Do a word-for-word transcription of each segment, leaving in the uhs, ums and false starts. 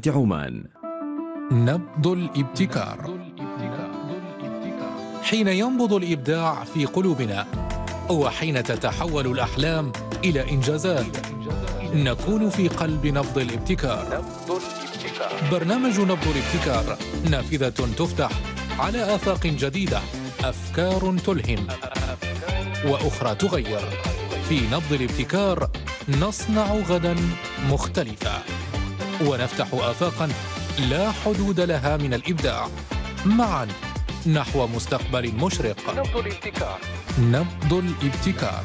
عمان. نبض الابتكار. حين ينبض الإبداع في قلوبنا وحين تتحول الأحلام إلى إنجازات نكون في قلب نبض الابتكار. برنامج نبض الابتكار نافذة تفتح على آفاق جديدة، أفكار تلهم وأخرى تغير. في نبض الابتكار نصنع غدا مختلفا ونفتح آفاقا لا حدود لها من الإبداع، معا نحو مستقبل مشرق. نبض الابتكار. نبض الابتكار.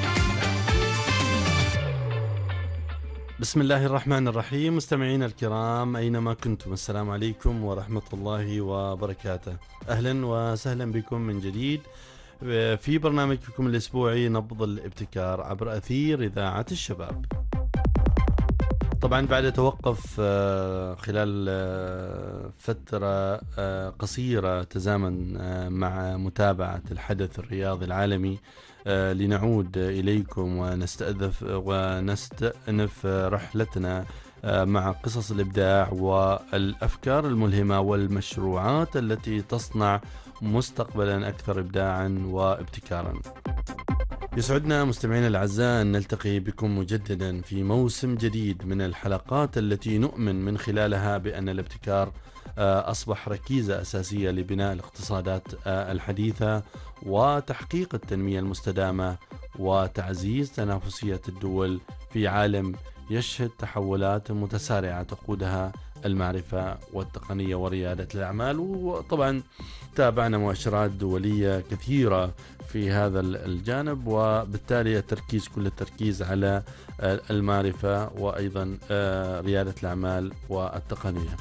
بسم الله الرحمن الرحيم. مستمعينا الكرام أينما كنتم، السلام عليكم ورحمة الله وبركاته. أهلا وسهلا بكم من جديد في برنامجكم الأسبوعي نبض الابتكار عبر أثير إذاعة الشباب. طبعا بعد توقف خلال فترة قصيرة تزامن مع متابعة الحدث الرياضي العالمي، لنعود إليكم ونستأنف ونستأنف رحلتنا مع قصص الإبداع والأفكار الملهمة والمشروعات التي تصنع مستقبلا أكثر إبداعا وابتكارا. يسعدنا مستمعينا الأعزاء أن نلتقي بكم مجددا في موسم جديد من الحلقات التي نؤمن من خلالها بأن الابتكار أصبح ركيزة أساسية لبناء الاقتصادات الحديثة وتحقيق التنمية المستدامة وتعزيز تنافسية الدول في عالم يشهد تحولات متسارعة تقودها المعرفة والتقنية وريادة الأعمال. وطبعا تابعنا مؤشرات دولية كثيرة في هذا الجانب، وبالتالي التركيز كل التركيز على المعرفة وأيضا ريادة الأعمال والتقنية.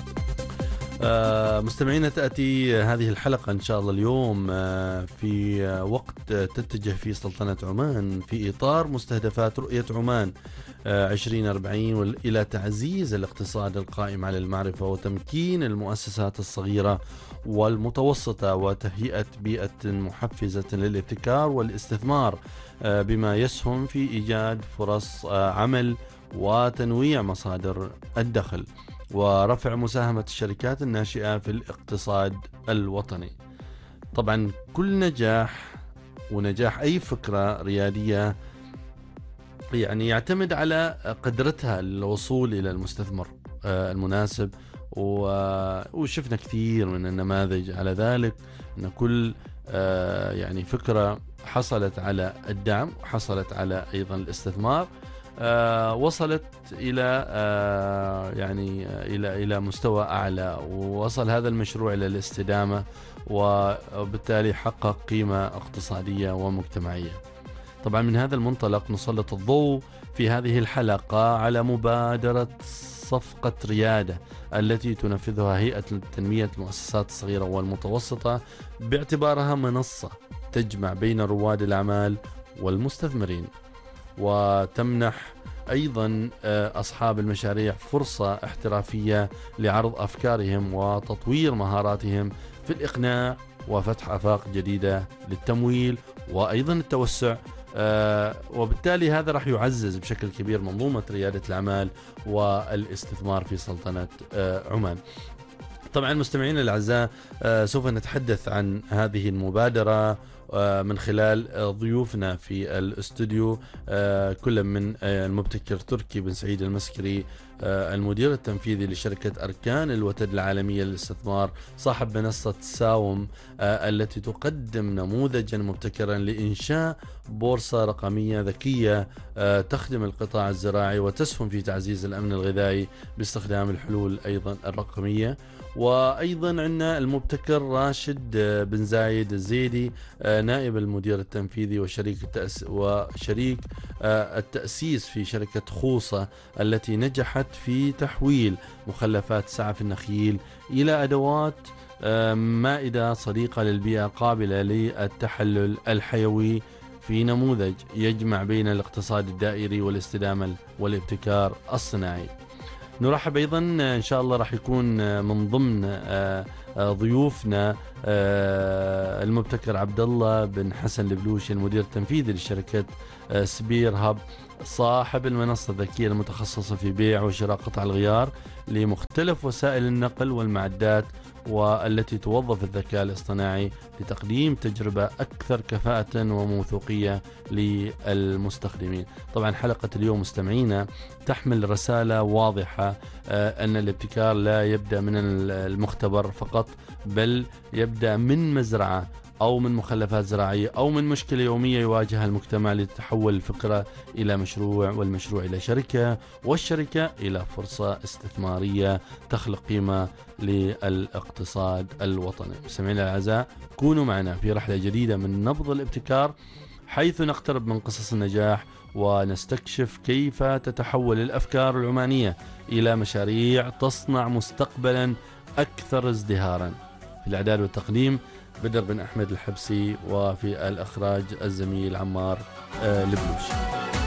مستمعينا، تأتي هذه الحلقة إن شاء الله اليوم في وقت تتجه فيه سلطنة عمان في إطار مستهدفات رؤية عمان عشرين أربعين إلى تعزيز الاقتصاد القائم على المعرفة وتمكين المؤسسات الصغيرة والمتوسطة وتهيئة بيئة محفزة للابتكار والاستثمار، بما يسهم في إيجاد فرص عمل وتنويع مصادر الدخل ورفع مساهمة الشركات الناشئة في الاقتصاد الوطني. طبعا كل نجاح ونجاح أي فكرة ريادية يعني يعتمد على قدرتها للوصول إلى المستثمر المناسب، وشفنا كثير من النماذج على ذلك، أن كل يعني فكرة حصلت على الدعم وحصلت على أيضا الاستثمار آه وصلت إلى آه يعني إلى إلى مستوى أعلى، ووصل هذا المشروع إلى الاستدامة وبالتالي حقق قيمة اقتصادية ومجتمعية. طبعا من هذا المنطلق نسلط الضوء في هذه الحلقة على مبادرة صفقة ريادة التي تنفذها هيئة تنمية المؤسسات الصغيرة والمتوسطة، باعتبارها منصة تجمع بين رواد الأعمال والمستثمرين، وتمنح أيضا أصحاب المشاريع فرصة احترافية لعرض أفكارهم وتطوير مهاراتهم في الإقناع وفتح آفاق جديدة للتمويل وأيضا التوسع. وبالتالي هذا راح يعزز بشكل كبير منظومة ريادة الأعمال والاستثمار في سلطنة عمان. طبعا مستمعينا الأعزاء، سوف نتحدث عن هذه المبادرة من خلال ضيوفنا في الاستوديو، كل من المبتكر تركي بن سعيد المسكري، المدير التنفيذي لشركة أركان الوتد العالمية للاستثمار، صاحب منصة ساوم التي تقدم نموذجا مبتكرا لإنشاء بورصة رقمية ذكية تخدم القطاع الزراعي وتسهم في تعزيز الأمن الغذائي باستخدام الحلول أيضا الرقمية. وأيضا عندنا المبتكر راشد بن زايد الزيدي، نائب المدير التنفيذي وشريك التأس وشريك التأسيس في شركة خوصة التي نجحت في تحويل مخلفات سعف النخيل إلى أدوات مائدة صديقة للبيئة قابلة للتحلل الحيوي في نموذج يجمع بين الاقتصاد الدائري والاستدامة والابتكار الصناعي. نرحب أيضا إن شاء الله راح يكون من ضمن ضيوفنا المبتكر عبد الله بن حسن البلوشي المدير التنفيذي لشركة سبير هاب، صاحب المنصة الذكية المتخصصة في بيع وشراء قطع الغيار لمختلف وسائل النقل والمعدات، والتي توظف الذكاء الاصطناعي لتقديم تجربة أكثر كفاءة وموثوقية للمستخدمين. طبعا حلقة اليوم مستمعينا تحمل رسالة واضحة أن الابتكار لا يبدأ من المختبر فقط، بل يبدأ من مزرعة أو من مخلفات زراعية أو من مشكلة يومية يواجهها المجتمع لتتحول الفكرة إلى مشروع، والمشروع إلى شركة، والشركة إلى فرصة استثمارية تخلق قيمة للاقتصاد الوطني. مستمعينا الأعزاء، كونوا معنا في رحلة جديدة من نبض الابتكار، حيث نقترب من قصص النجاح ونستكشف كيف تتحول الأفكار العمانية إلى مشاريع تصنع مستقبلا أكثر ازدهارا. في الإعداد والتقديم بدر بن أحمد الحبسي، وفي الإخراج الزميل عمار البلوشي.